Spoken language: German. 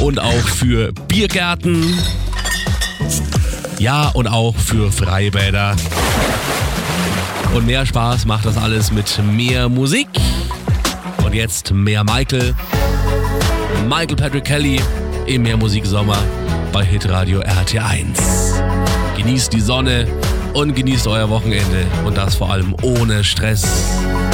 und auch für Biergärten. Ja, und auch für Freibäder. Und mehr Spaß macht das alles mit mehr Musik. Und jetzt mehr Michael Patrick Kelly im Mehrmusiksommer bei Hitradio RT1. Genießt die Sonne und genießt euer Wochenende und das vor allem ohne Stress.